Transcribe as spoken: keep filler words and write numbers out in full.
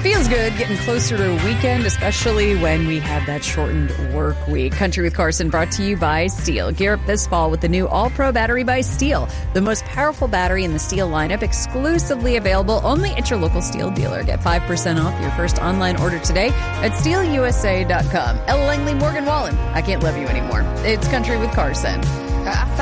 Feels good getting closer to a weekend, especially when we have that shortened work week. Country with Carson brought to you by Steel. Gear up this fall with the new All-Pro battery by Steel, the most powerful battery in the Steel lineup, exclusively available only at your local Steel dealer. Get five percent off your first online order today at steel u s a dot com. Ella Langley, Morgan Wallen, I can't love you anymore. It's Country with Carson.